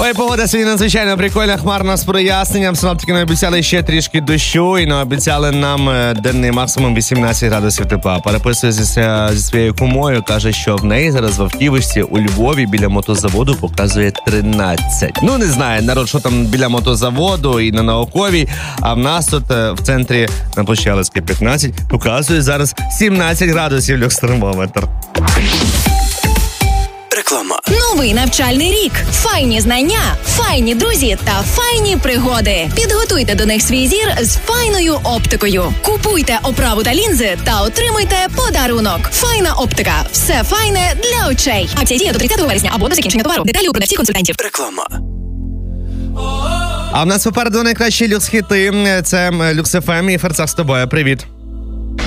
Ой, погода сьогодні надзвичайно прикольна, хмарна з проясненням. Синоптики не обіцяли ще трішки дощу і не обіцяли нам денний максимум 18 градусів тепла. Переписується зі своєю кумою, каже, що в неї зараз в автівочці у Львові біля мотозаводу показує 13. Ну, не знаю, народ, що там біля мотозаводу і на Науковій, а в нас тут в центрі на площі Алеській 15 показує зараз 17 градусів люкстермометр. Реклама. Новий навчальний рік. Файні знання, файні друзі та файні пригоди. Підготуйте до них свій зір з файною оптикою. Купуйте оправу та лінзи та отримуйте подарунок. Файна оптика. Все файне для очей. Акція діє до 30 вересня або до закінчення товару. Деталі у продавців консультантів. Реклама. А в нас попереду найкращі люкс-хіти. Це Люкс ФМ і Ферцах з тобою. Привіт.